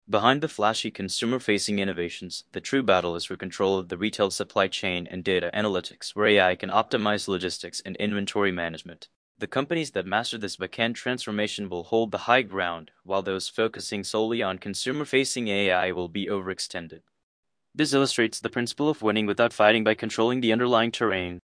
Behind the flashy consumer-facing innovations, the true battle is for control of the retail supply chain and data analytics, where AI can optimize logistics and inventory management. The companies that master this backend transformation will hold the high ground, while those focusing solely on consumer-facing AI will be overextended. This illustrates the principle of winning without fighting by controlling the underlying terrain.